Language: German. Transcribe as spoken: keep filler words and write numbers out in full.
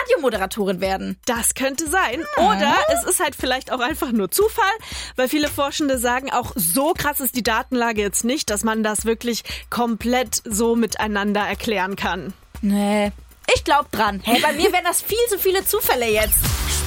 Radiomoderatorin werden. Das könnte sein. Oder es ist halt vielleicht auch einfach nur Zufall, weil viele Forschende sagen, auch so krass ist die Datenlage jetzt nicht, dass man das wirklich komplett so miteinander erklären kann. Nee, ich glaub dran. Hey, bei mir wären das viel zu viele Zufälle jetzt.